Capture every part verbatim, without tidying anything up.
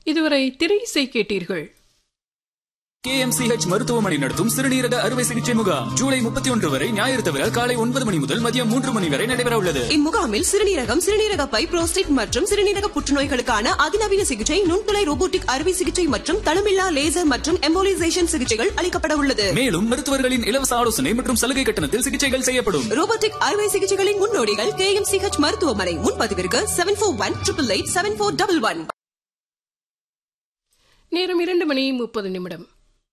இதுவரை திரை இசை கேட்டீர்கள். கே எம் சி ஹெச் மருத்துவமனை நடத்தும் சிறுநீரக அறுவை சிகிச்சை முகாம் ஜூலை முப்பத்தி ஒன்று வரை ஞாயிறு தவிர காலை ஒன்பது மணி முதல் மதியம் மூன்று மணி வரை நடைபெற உள்ளது. இம்முகாமில் சிறுநீரகம், சிறுநீரக பை, புரோஸ்டேட் மற்றும் சிறுநீரக புற்றுநோய்களுக்கான அதிநவீன சிகிச்சை, நுண்துளை ரோபோட்டிக் அறுவை சிகிச்சை மற்றும் தளமில்லா லேசர் மற்றும் எம்போலிசேஷன் சிகிச்சைகள் அளிக்கப்பட உள்ளது. மேலும் மருத்துவர்களின் இலவச ஆலோசனை மற்றும் சலுகை கட்டணத்தில் சிகிச்சைகள் செய்யப்படும். ரோபோட்டிக் அறுவை சிகிச்சைகளின் முன்னோடிகள் கே எம் சி ஹெச் மருத்துவமனை. முன்பதிவிற்கு seven four one triple eight seven four double one. நேரம் இரண்டு மணி முப்பது நிமிடம்.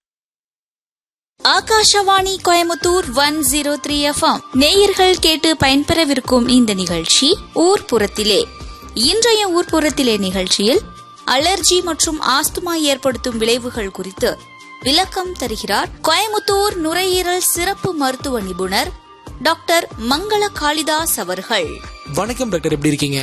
Akashvani Coimbatore one zero three FM நேயர்கள் கேட்டு பயன்பெறவிருக்கும் இந்த நிகழ்ச்சி ஊர்ப்புறத்திலே. இன்றைய ஊர்ப்புறத்திலே நிகழ்ச்சியில் அலர்ஜி மற்றும் ஆஸ்துமா ஏற்படுத்தும் விளைவுகள் குறித்து விளக்கம் தருகிறார் கோயமுத்தூர் நுரையீரல் சிறப்பு மருத்துவ நிபுணர் டாக்டர் மங்கள காளிதாஸ் அவர்கள். வணக்கம் டாக்டர், எப்படி இருக்கீங்க?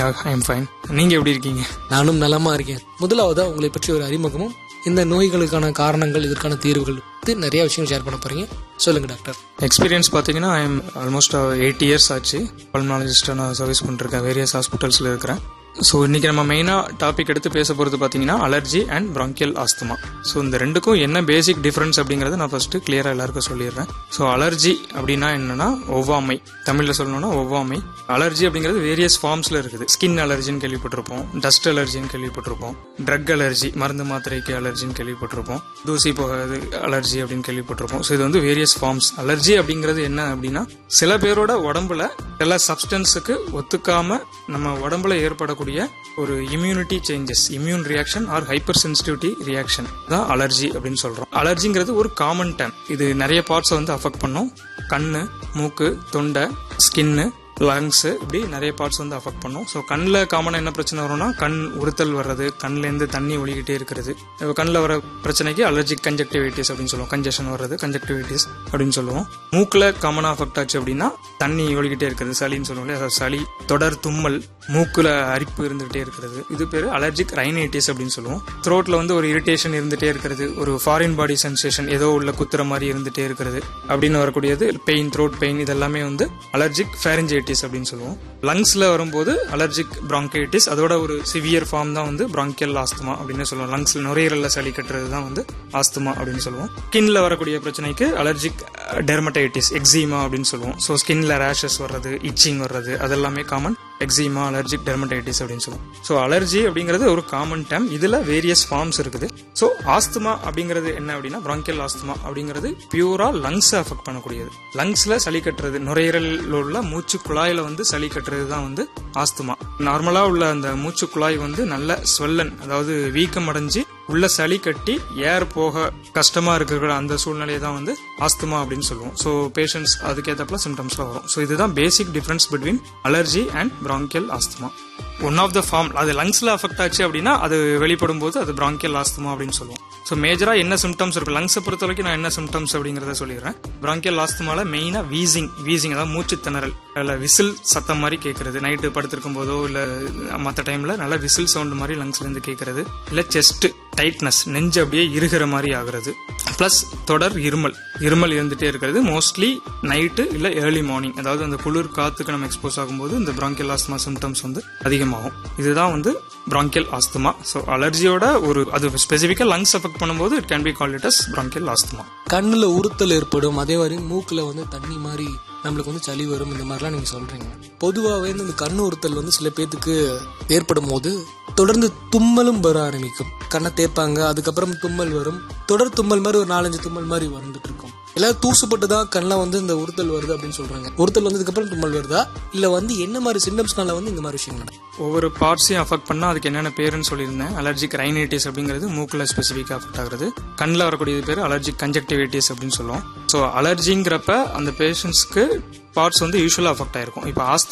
நீங்க எப்படி இருக்கீங்க? நானும் நலமா இருக்கேன். முதலாவதா உங்களை பற்றி ஒரு அறிமுகமும், இந்த நோய்களுக்கான காரணங்கள், இதற்கான தீர்வுகள் நிறைய விஷயங்கள் ஷேர் பண்ண போறீங்க. சொல்லுங்க டாக்டர். எக்ஸ்பீரியன்ஸ் பார்த்தீங்கன்னா I am almost eight years ஆச்சு. பல்மனாலஜிஸ்டாக நான் சர்வீஸ் பண்ணிருக்கேன். வேரியஸ் ஹாஸ்பிட்டல்ஸில் இருக்கிறேன். ஸோ இன்னைக்கு நம்ம மெயினாக டாபிக் எடுத்து பேச போகிறது பார்த்தீங்கன்னா allergy and bronchial asthma. So இந்த ரெண்டுக்கும் என்ன பேசிக் டிஃபரன்ஸ் அப்படிங்கிறத நான் ஃபர்ஸ்ட் கிளியராக எல்லாருக்கும் சொல்லிடுறேன். ஸோ அலர்ஜி அப்படின்னா என்னன்னா ஒவ்வாமை, தமிழில் சொல்லணும்னா ஒவ்வாமை. அலர்ஜி அப்படிங்கிறது வேரியஸ் ஃபார்ம்ஸில் இருக்குது. ஸ்கின் அலர்ஜின்னு கேள்விப்பட்டிருப்போம், டஸ்ட் அலர்ஜின்னு கேள்விப்பட்டிருப்போம், ட்ரக் அலர்ஜி மருந்து மாத்திரைக்கு அலர்ஜின்னு கேள்விப்பட்டிருப்போம், தூசி போகாது அலர்ஜி அப்படின்னு கேள்விப்பட்டிருப்போம். ஸோ இது வந்து வேரியஸ் ஃபார்ம்ஸ். அலர்ஜி அப்படிங்கிறது என்ன அப்படின்னா சில பேரோட உடம்புல சில சப்ஸ்டன்ஸுக்கு ஒத்துக்காம நம்ம உடம்புல ஏற்படக்கூடிய ஒரு immunity changes, immune reaction R hyper sensitivity reaction தான் அலர்ஜி அப்படின்னு சொல்றோம். அலர்ஜிங்கிறது ஒரு காமன் டேர்ம். இது நிறைய பார்ட்ஸை வந்து அஃபெக்ட் பண்ணும். கண்ணு, மூக்கு, தொண்டை, ஸ்கின்னு, லங்ஸ், இப்படி நிறைய பார்ட்ஸ் வந்து அஃபெக்ட் பண்ணும். ஸோ கண்ணில் காமனாக என்ன பிரச்சனை வரும்னா கண் உறுத்தல் வர்றது, கண்ணிலேருந்து தண்ணி ஒழிக்கிட்டே இருக்கிறது. இப்போ கண்ணில் வர பிரச்சனைக்கு அலர்ஜிக் கன்ஜக்டிவைட்டிஸ் அப்படின்னு சொல்லுவோம். கன்ஜெஷன் வர்றது கன்ஜக்டிவைட்டிஸ் அப்படின்னு சொல்லுவோம். மூக்கில் காமனாக அஃபெக்ட் ஆச்சு அப்படின்னா தண்ணி ஒழிக்கிட்டே இருக்கிறது, சளின்னு சொல்லுவோம். அதாவது சளி, தொடர் தும்மல், மூக்குல அரிப்பு இருந்துகிட்டே இருக்கிறது, இது பேர் அலர்ஜிக் ரைனைட்டிஸ் அப்படின்னு சொல்லுவோம். த்ரோட்ல வந்து ஒரு இரிட்டேஷன் இருந்துட்டே இருக்கிறது, ஒரு ஃபாரின் பாடி சென்சேஷன், ஏதோ உள்ள குத்துற மாதிரி இருந்துட்டே இருக்கிறது அப்படின்னு வரக்கூடியது பெயின், த்ரோட் பெயின், இதெல்லாமே வந்து அலர்ஜிக் ஃபேரஞ்சைட்டிஸ் அப்படின்னு சொல்லுவோம். லங்ஸ்ல வரும்போது அலர்ஜிக் பிராங்கைட்டிஸ், அதோட ஒரு சிவியர் ஃபார்ம் தான் வந்து பிராங்கியல் ஆஸ்துமா அப்படின்னு சொல்லுவோம். லங்ஸ்ல நுரையீரல்ல சளி கட்டுறது தான் வந்து ஆஸ்துமா அப்படின்னு சொல்லுவோம். ஸ்கின்ல வரக்கூடிய பிரச்சனைக்கு அலர்ஜிக் டெர்மடைட்டிஸ், எக்ஸிமா அப்படின்னு சொல்லுவோம். ஸோ ஸ்கின்ல ரேஷஸ் வர்றது, இச்சிங் வர்றது, அதெல்லாமே காமன் எக்ஸிமா, அலர்ஜிக் டெர்மடைட்டிஸ் அப்படின்னு சொல்லுவோம். ஸோ அலர்ஜி அப்படிங்கிறது ஒரு காமன் டேர்ம். இதுல வேரியஸ் ஃபார்ம்ஸ் இருக்குது. ஸோ ஆஸ்துமா அப்படிங்கிறது என்ன அப்படின்னா பிராங்கியல் ஆஸ்துமா அப்படிங்கிறது பியூரா லங்ஸ் அஃபெக்ட் பண்ணக்கூடியது. லங்ஸ்ல சளி கட்டுறது, நுரையீரல் உள்ள மூச்சு குழாயில வந்து சளி கட்டுறது தான் வந்து ஆஸ்துமா. நார்மலா உள்ள அந்த மூச்சு குழாய் வந்து நல்ல ஸ்வெல்லன், அதாவது வீக்கம் அடைஞ்சு உள்ள சளி கட்டி ஏர் போக கஷ்டமா இருக்கிற அந்த சூழ்நிலையை தான் வந்து ஆஸ்துமா அப்படின்னு சொல்லுவோம். ஸோ பேஷண்ட்ஸ் அதுக்கேற்றப்பல சிம்டம்ஸ்லாம் வரும். ஸோ இதுதான் பேசிக் difference between allergy and bronchial asthma. One of the form அது லங்ஸ்ல அஃபெக்ட் ஆச்சு அப்படின்னா அது வெளிப்படும் போது அது பிராங்கியல் ஆஸ்துமா அப்படின்னு சொல்லுவோம். ஸோ மேஜரா என்ன சிம்டம்ஸ் இருக்கு, லங்ஸை பொறுத்த வரைக்கும் நான் என்ன சிம்டம்ஸ் அப்படிங்கறத சொல்லிடுறேன். பிராங்கியல் ஆஸ்துமால மெயினா வீசிங், வீசிங் அதாவது மூச்சு திணறல், இல்ல விசில் சத்தம் மாதிரி கேட்கறது, நைட்டு படுத்திருக்கும் போதோ இல்ல மற்ற டைம்ல நல்லா விசில் சவுண்ட் மாதிரி லங்ஸ்ல இருந்து கேட்கறது, இல்ல செஸ்ட் டைட்னஸ், நெஞ்சு அப்படியே இருகிற மாதிரி ஆகுறது, பிளஸ் தொடர் இருமல், இருமல் இருந்துட்டே இருக்கிறது மோஸ்ட்லி நைட்டு இல்ல ஏர்லி மார்னிங், அதாவது அந்த குளிர் காத்துக்கு நம்ம எக்ஸ்போஸ் ஆகும்போது இந்த பிராங்கியல் ஆஸ்துமா சிம்டம்ஸ் வந்து அதிகமாகும். இதுதான் வந்து பிராங்கியல் ஆஸ்துமா. ஸோ அலர்ஜியோட ஒரு அது ஸ்பெசிஃபிக்கா லங்ஸ் அஃபெக்ட் பண்ணும்போது it can be called it as bronchial asthma. கண்ணுல உறுத்தல் ஏற்படும், அதே மாதிரி மூக்குல வந்து தண்ணி மாதிரி நம்மளுக்கு வந்து சளி வரும், இந்த மாதிரிலாம் நீங்க சொல்றீங்க. பொதுவாகவே இந்த கண்ணு உறுத்தல் வந்து சில பேத்துக்கு ஏற்படும் போது தொடர்ந்து தும்மலும் வர ஆரம்பிக்கும். கண்ணை தேய்ப்பாங்க, அதுக்கப்புறம் தும்மல் வரும். தொடர் தும்மல் மாதிரி ஒரு நாலஞ்சு தும்மல் மாதிரி வந்துட்டு இருக்கும். எல்லாரும் தூசுப்பட்டுதான் கண்ணில் வந்து இந்த உறுத்தல் வருது அப்படின்னு சொல்றாங்க. உறுத்தல் வந்ததுக்கு அப்புறம் தும்மல் வருதா, இல்ல வந்து என்ன மாதிரி சிம்டம்ஸ்னால வந்து இந்த மாதிரி விஷயம் நடக்கும்? ஒவ்வொரு பார்ட்ஸையும் அஃபெக்ட் பண்ணா அதுக்கு என்னென்ன பேருன்னு சொல்லியிருந்தேன். அலர்ஜிக் ரைனைட்டிஸ் அப்படிங்கிறது மூக்குல ஸ்பெசிஃபிக்கா அஃபெக்ட் ஆகுறது. கண்ணில் வரக்கூடியது பேர் அலர்ஜிக் கன்ஜக்டிவைட்டிஸ் அப்படின்னு சொல்லுவோம். ஸோ அலர்ஜிங்கிறப்ப அந்த பேஷண்ட்ஸ்க்கு பார்ட்ஸ் வந்து யூஸ்வலா அஃபெக்ட் ஆயிருக்கும். இப்போ